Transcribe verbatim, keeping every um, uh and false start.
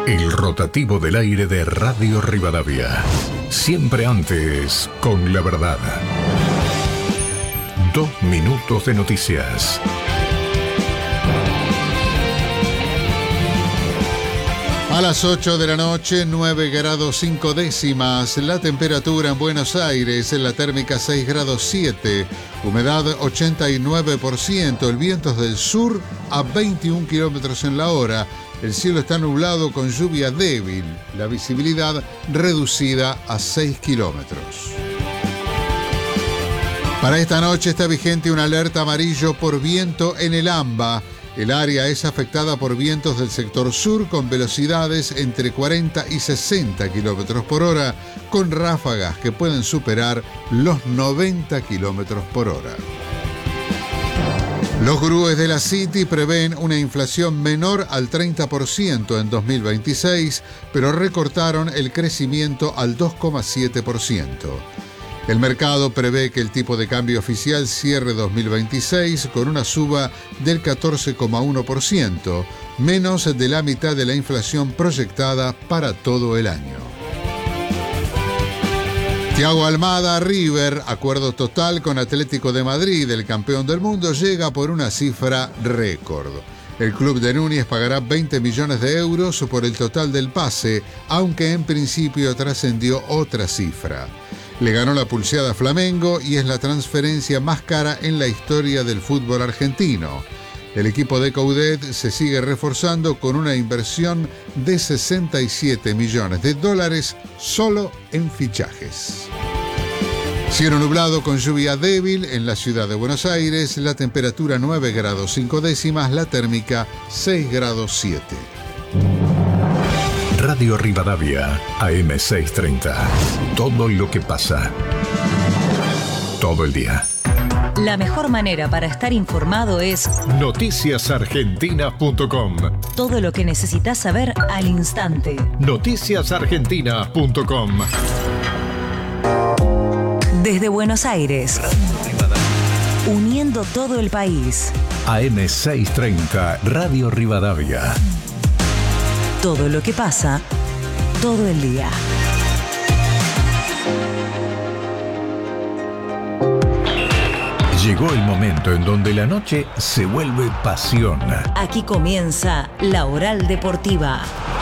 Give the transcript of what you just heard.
El rotativo del aire de Radio Rivadavia. Siempre antes, con la verdad. Dos minutos de noticias. A las ocho de la noche, nueve grados cinco décimas. La temperatura en Buenos Aires, en la térmica seis grados siete. Humedad ochenta y nueve por ciento. El viento es del sur a veintiún kilómetros en la hora. El cielo está nublado con lluvia débil. La visibilidad reducida a seis kilómetros. Para esta noche está vigente una alerta amarillo por viento en el AMBA. El área es afectada por vientos del sector sur con velocidades entre cuarenta y sesenta kilómetros por hora, con ráfagas que pueden superar los noventa kilómetros por hora. Los gurúes de la City prevén una inflación menor al treinta por ciento en dos mil veintiséis, pero recortaron el crecimiento al dos coma siete por ciento. El mercado prevé que el tipo de cambio oficial cierre dos mil veintiséis con una suba del catorce coma uno por ciento, menos de la mitad de la inflación proyectada para todo el año. Thiago Almada, River, acuerdo total con Atlético de Madrid, el campeón del mundo, llega por una cifra récord. El club de Núñez pagará veinte millones de euros por el total del pase, aunque en principio trascendió otra cifra. Le ganó la pulseada a Flamengo y es la transferencia más cara en la historia del fútbol argentino. El equipo de Coudet se sigue reforzando con una inversión de sesenta y siete millones de dólares solo en fichajes. Cielo nublado con lluvia débil en la ciudad de Buenos Aires, la temperatura nueve grados cinco décimas, la térmica seis grados siete. Radio Rivadavia, A M seiscientos treinta. Todo lo que pasa. Todo el día. La mejor manera para estar informado es noticias argentinas punto com. Todo lo que necesitas saber al instante. noticias argentinas punto com. Desde Buenos Aires, uniendo todo el país. A M seiscientos treinta, Radio Rivadavia. Todo lo que pasa, todo el día. Llegó el momento en donde la noche se vuelve pasión. Aquí comienza La Oral Deportiva.